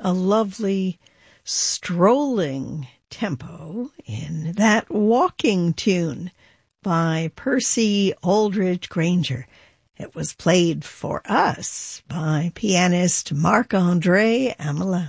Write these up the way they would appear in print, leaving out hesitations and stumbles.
a lovely strolling tempo in that walking tune by Percy Aldridge Granger. It was played for us by pianist Marc-André Amelin.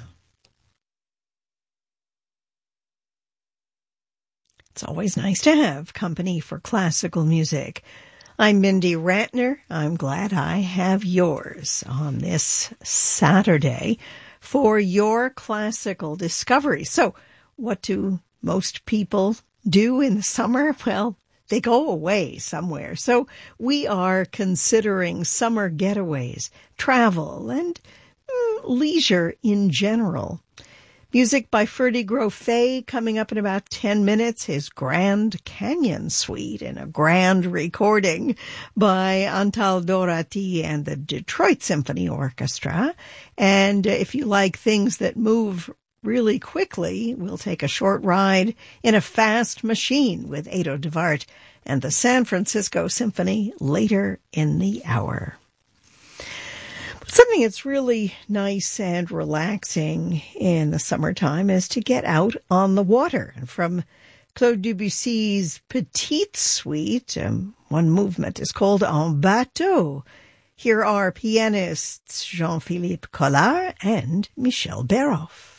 It's always nice to have company for classical music. I'm Mindy Ratner. I'm glad I have yours on this Saturday for your classical discovery. So, what do most people do in the summer? Well, they go away somewhere. So we are considering summer getaways, travel, and leisure in general. Music by Ferdy Grofé coming up in about 10 minutes, his Grand Canyon Suite in a grand recording by Antal Dorati and the Detroit Symphony Orchestra. And if you like things that move really quickly, we'll take a short ride in a fast machine with Edo Devart and the San Francisco Symphony later in the hour. Something that's really nice and relaxing in the summertime is to get out on the water. And from Claude Debussy's Petite Suite, one movement is called En Bateau. Here are pianists Jean-Philippe Collard and Michel Béroff.